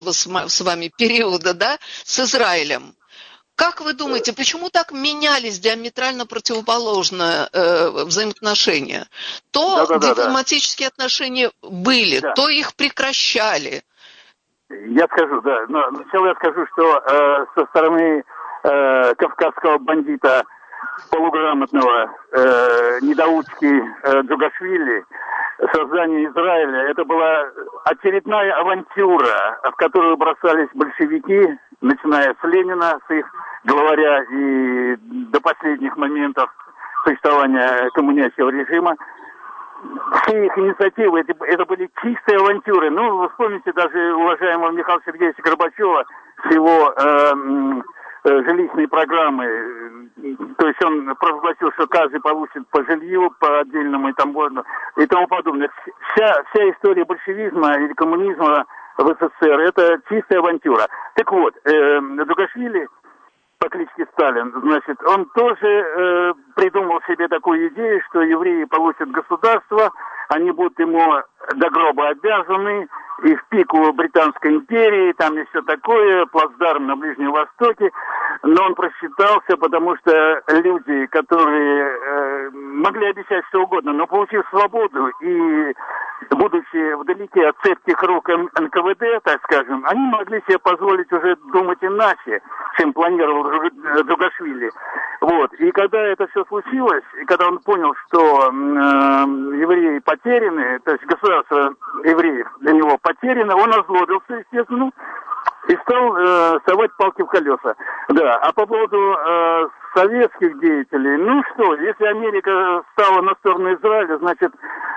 с вами периода, да, с Израилем. Как вы думаете, почему так менялись диаметрально противоположные взаимоотношения? То дипломатические отношения были, то их прекращали. Я скажу, да. Но сначала я скажу, что со стороны кавказского бандита, полуграмотного недоучки Джугашвили, создание Израиля, это была очередная авантюра, в которую бросались большевики, начиная с Ленина, с их главаря, и до последних моментов существования коммунистического режима. Все их инициативы, это были чистые авантюры. Ну, вы вспомните даже уважаемого Михаила Сергеевича Горбачева с его жилищной программы. То есть он провозгласил, что каждый получит по жилью, по отдельному и тому подобное. Вся история большевизма или коммунизма в СССР – это чистая авантюра. Так вот, Джугашвили по кличке Сталин, значит, он тоже придумал себе такую идею, что евреи получат государство, они будут ему до гроба обязаны, и в пику Британской империи, там и все такое, плацдарм на Ближнем Востоке. Но он просчитался, потому что люди, которые могли обещать что угодно, но получив свободу и будучи вдалеке от цепких рук НКВД, так скажем, они могли себе позволить уже думать иначе, чем планировал Джугашвили. Вот. И когда это все случилось, и когда он понял, что евреи потеряны, то есть государство евреев для него потеряно, он озлобился, естественно, и стал совать палки в колеса. Да. А по поводу советских деятелей, ну что, если Америка стала на сторону Израиля, значит,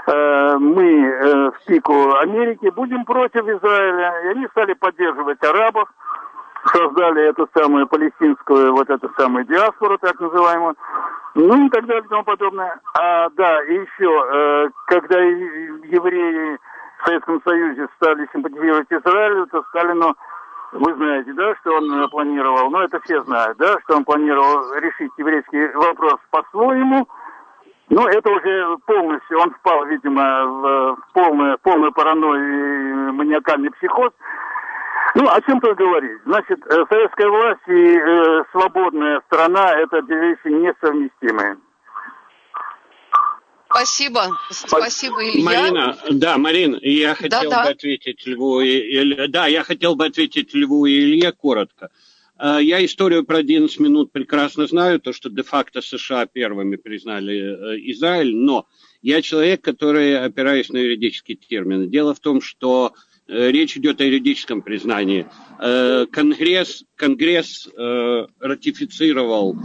мы в пику Америки будем против Израиля, и они стали поддерживать арабов, создали эту самую палестинскую, вот эту самую диаспору, так называемую, ну и так далее и тому подобное. А, да, и еще, когда евреи в Советском Союзе стали симпатизировать Израилю, то Сталину, вы знаете, да, что он планировал, ну это все знают, да, что он планировал решить еврейский вопрос по-своему. Ну, это уже полностью, он впал, видимо, в полную паранойю и маниакальный психоз. Ну, о чем тут говорить? Значит, советская власть и свободная страна – это две вещи несовместимые. Спасибо. Спасибо, Илья. Марина, я хотел бы ответить Льву и Илье коротко. Я историю про 11 минут прекрасно знаю, то, что де-факто США первыми признали Израиль, но я человек, который опираюсь на юридические термины. Дело в том, что речь идет о юридическом признании. Конгресс ратифицировал,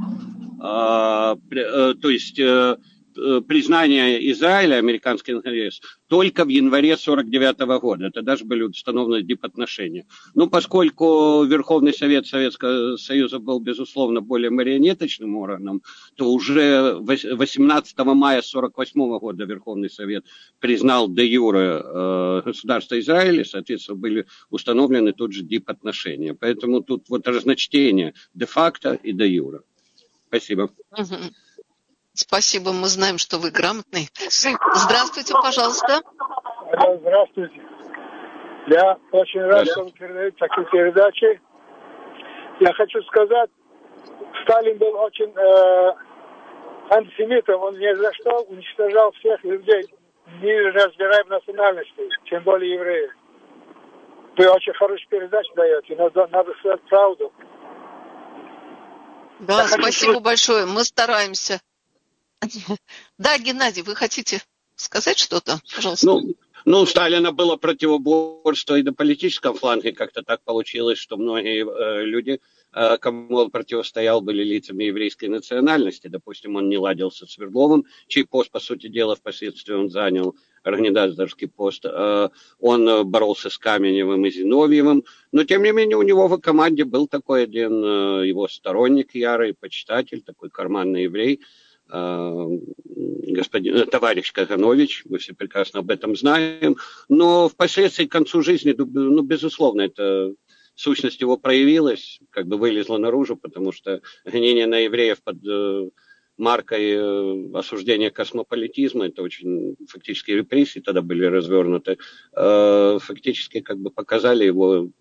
то есть признание Израиля, американский Конгресс, только в январе 1949 года. Это даже были установлены дипотношения. Ну, поскольку Верховный Совет Советского Союза был, безусловно, более марионеточным органом, то уже 18 мая 1948 года Верховный Совет признал де-юре государство Израиль, и, соответственно, были установлены тут же дипотношения. Поэтому тут вот разночтение де-факто и де-юре. Спасибо. Спасибо, мы знаем, что вы грамотный. Здравствуйте, пожалуйста. Здравствуйте. Я очень рад, что вы передаете такие передачи. Я хочу сказать, Сталин был очень антисемитом. Он ни за что уничтожал всех людей, не разбирая национальности, тем более евреев. Вы очень хорошую передачу даете. Надо сказать правду. Да, спасибо большое. Мы стараемся. Да, Геннадий, вы хотите сказать что-то? Пожалуйста. Ну, у Сталина было противоборство и на политическом фланге. Как-то так получилось, что многие люди, кому он противостоял, были лицами еврейской национальности. Допустим, он не ладил со Свердловым, чей пост, по сути дела, впоследствии он занял, организаторский пост. Он боролся с Каменевым и Зиновьевым. Но, тем не менее, у него в команде был такой один его сторонник ярый, почитатель, такой карманный еврей, товарищ Каганович, мы все прекрасно об этом знаем, но впоследствии к концу жизни, ну, безусловно, эта сущность его проявилась, как бы вылезла наружу, потому что гонение на евреев под маркой осуждения космополитизма, это очень фактически репрессии тогда были развернуты, фактически как бы показали его